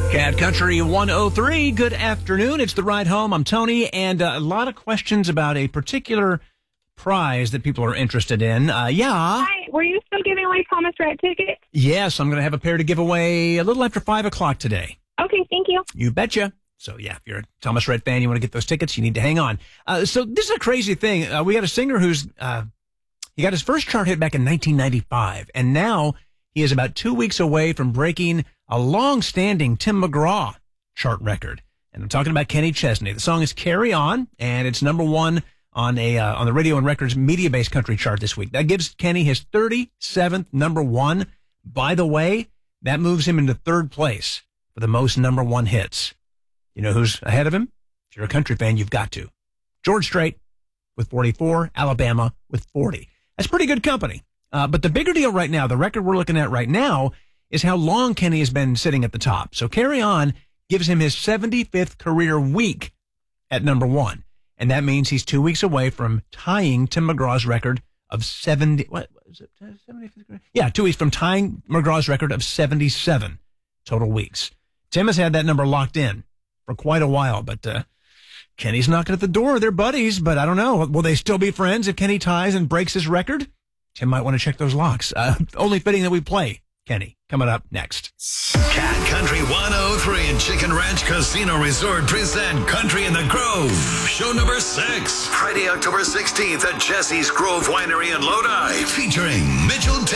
Cat Country 103, good afternoon. It's The Ride Home. I'm Tony, and a lot of questions about a particular prize that people are interested in. Hi, were you still giving away Thomas Rhett tickets? Yes, I'm going to have a pair to give away a little after 5 o'clock today. Okay, thank you. You betcha. So, yeah, if you're a Thomas Rhett fan, you want to get those tickets, you need to hang on. So this is a crazy thing. We got a singer who's he got his first chart hit back in 1995, and now he is about 2 weeks away from breaking a long-standing Tim McGraw chart record. And I'm talking about Kenny Chesney. The song is Carry On, and it's number one on the Radio and Records media-based country chart this week. That gives Kenny his 37th number one. By the way, that moves him into third place for the most number one hits. You know who's ahead of him? If you're a country fan, you've got to. George Strait with 44, Alabama with 40. That's pretty good company. But the bigger deal right now, the record we're looking at right now, is how long Kenny has been sitting at the top. So Carry On gives him his 75th career week at number one. And that means he's 2 weeks away from tying Tim McGraw's record of 70. What is it? 75th? Yeah, 2 weeks from tying McGraw's record of 77 total weeks. Tim has had that number locked in for quite a while, but Kenny's knocking at the door. They're buddies, but I don't know. Will they still be friends if Kenny ties and breaks his record? Tim might want to check those locks. Only fitting that we play Kenny coming up next. Cat Country 103 and Chicken Ranch Casino Resort present Country in the Grove. Show number 6. Friday, October 16th at Jesse's Grove Winery in Lodi. Featuring Mitchell